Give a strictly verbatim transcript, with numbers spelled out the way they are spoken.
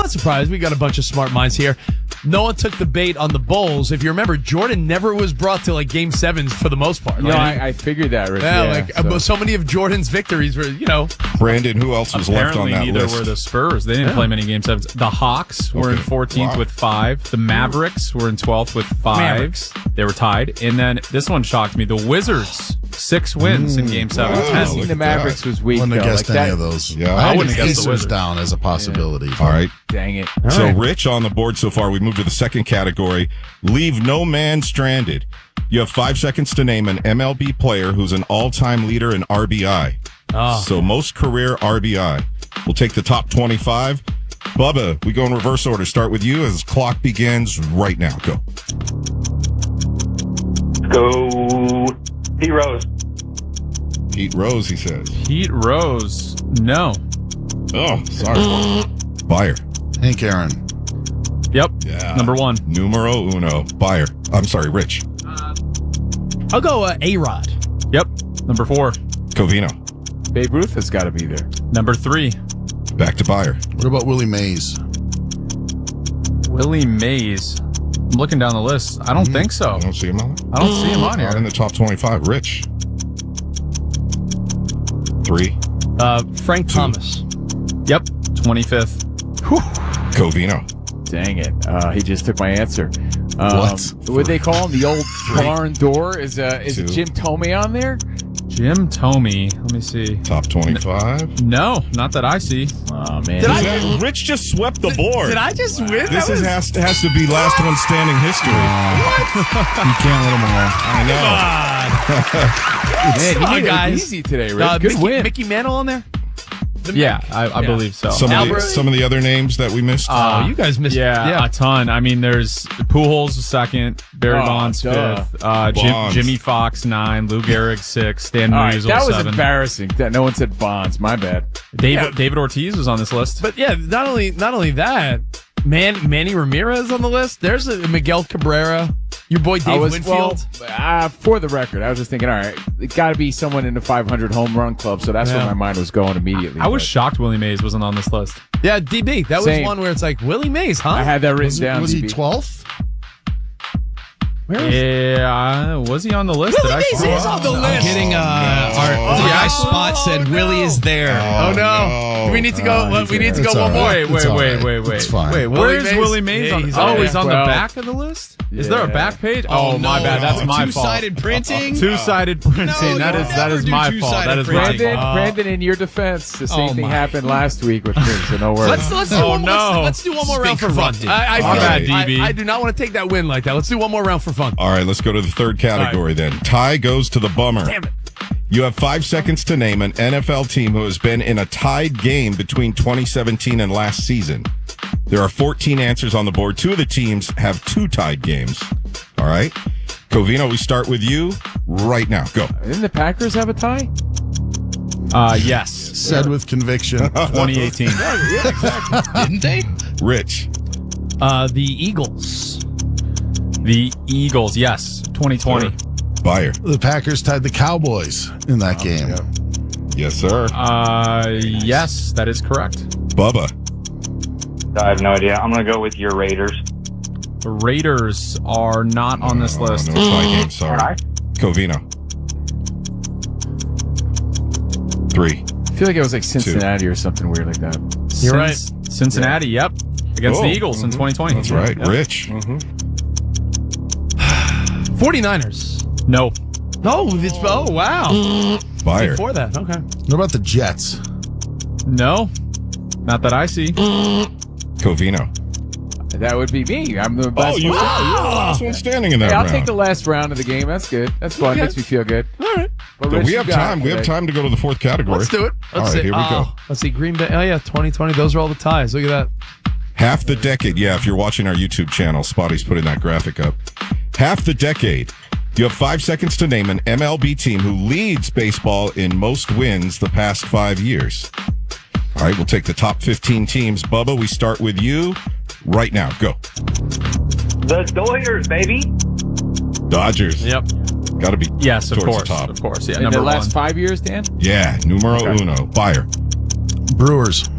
not surprised. We got a bunch of smart minds here. No one took the bait on the Bulls. If you remember, Jordan never was brought to like game sevens for the most part. No, right? I, I figured that, Rich. Yeah, Yeah, like so. so many of Jordan's victories were, you know. Brandon, who else was left on Apparently, that neither list? were the Spurs. They didn't Yeah. play many game sevens. The Hawks were Okay. in fourteenth Wow. with five. The Mavericks were in twelfth with five. Mavericks. They were tied. And then this one shocked me. The Wizards, six wins in game seven. Wow. I ten. think look the at Mavericks that. was weak, Wouldn't have though. guessed Like any that, of those. Yeah. I I had wouldn't have guessed the Pacers Wizards. down as a possibility. All right. Dang it. So, right. Rich on the board so far. We move to the second category. Leave no man stranded. You have five seconds to name an M L B player who's an all-time leader in R B I. Oh. So, most career R B I. We'll take the top twenty-five. Bubba, we go in reverse order. Start with you as clock begins right now. Go. Go Pete Rose. Pete Rose, he says. Pete Rose, no. Oh, sorry. Buyer. Hank Aaron. Yep. Yeah. Number one. Numero uno. Buyer. I'm sorry, Rich. I'll go uh, A-Rod. Yep. Number four. Covino. Babe Ruth has got to be there. Number three. Back to Buyer. What about Willie Mays? Willie Mays. I'm looking down the list. I don't think so. I don't see him on I don't see him on Not in here. the top twenty-five. Rich. Three. Uh, Frank Thomas. Yep. twenty-fifth. Covino. Dang it. Uh, he just took my answer. Um, What? What they call him? The old barn door? Is uh, is Two. Jim Tomey on there? Jim Tomey. Let me see. Top twenty-five. No, not that I see. Oh, man. Did I- Is that- Rich just swept the board. Did I just win? This That is, was- has, to, has to be last one standing history. You can't let him alone. I know. Man, Come you on, made it guys. easy today, Rich. Uh, Good Mickey, win. Mickey Mantle on there? The Yeah, Mick. I, I Yeah. believe so. Some of, the, Albert- some of the other names that we missed. Oh, you guys missed. Yeah, yeah. a ton. I mean, there's Pujols second, Barry Oh, Bonds duh. fifth, uh, Jim, Bonds. Jimmy Fox nine, Lou Gehrig six, Stan All right, Musial that was seven. embarrassing. That no one said Bonds. My bad. David Yeah. David Ortiz was on this list. But yeah, not only not only that, man, Manny Ramirez on the list. There's a Miguel Cabrera. Your boy I Dave was Winfield. well, uh, for the record, I was just thinking, all right, it got to be someone in the five hundred home run club. So that's Yeah. where my mind was going immediately. I was but shocked Willie Mays wasn't on this list. yeah, D B. That was Same. one where it's like Willie Mays, huh? I had that written Was, down. was he D B. twelfth? Where is Yeah, was he on the list? Willie Did I Mays see is him? on the I'm list. getting uh, our Oh, guy no. spot said Willie is there. Oh, no. Do we need to go? Oh, we need to go It's one all more. right. Wait, wait, It's all wait, right. wait, wait. It's fine. Wait, Willie where's Mays? Willie Mays Yeah, on? he's Oh, on he's there. on the Well, back of the list? Is there a yeah. back page? Oh, Oh, my no. bad. That's my fault. Two-sided printing? Two-sided printing. No, that you is that never is do my fault. two-sided That is my printing. Brandon, fault. Brandon, in your defense, the same Oh, thing my. happened last week with me, so no worries. Let's let's do Oh, one. no. Let's, let's do one more It's round been for fun. corrupted. I, I feel All like right. I, D B. I do not want to take that win like that. Let's do one more round for fun. All right, let's go to the third category then. Tie goes to the bummer. Damn it. You have five seconds to name an N F L team who has been in a tied game between twenty seventeen and last season. There are fourteen answers on the board. Two of the teams have two tied games. All right. Covino, we start with you right now. Go. Didn't the Packers have a tie? Uh, yes. Said with conviction. twenty eighteen. Didn't they? Rich. Uh, the Eagles. The Eagles, yes. twenty twenty. Buyer. The Packers tied the Cowboys in that game. Yes, sir. Uh, yes, that is correct. Bubba. I have no idea. I'm going to go with your Raiders. The Raiders are not on this Oh, list. no tie game. Sorry. All right. Covino. Three. I feel like it was like Cincinnati or something weird like that. You're right. Cin- Cincinnati, yep. Against Oh, the Eagles in twenty twenty. That's right. Yep. Rich. forty-niners. No. No, it's, oh, wow. Buyer. Before that, okay. What about the Jets? No. Not that I see. Covino. That would be me. I'm the Oh, best you one. are you're the last one standing in that Hey, I'll round. take the last round of the game. That's good. That's fun. Okay. Makes me feel good. All right. But So Rich, we you have got time. it We have today. time to go to the fourth category. Let's do it. All Let's right, see. here we go. Oh, let's see. Green Bay. Oh, yeah. twenty twenty. Those are all the ties. Look at that. Half the decade. Yeah, if you're watching our YouTube channel, Spotty's putting that graphic up. Half the decade. You have five seconds to name an M L B team who leads baseball in most wins the past five years. All right, we'll take the top fifteen teams. Bubba, we start with you right now. Go. The Dodgers, baby. Dodgers. Yep. Got to be Yes, of towards course. the top. Of course. Yeah, In number the last one. five years, Dan? Yeah, numero Okay. uno. Buyer. Brewers.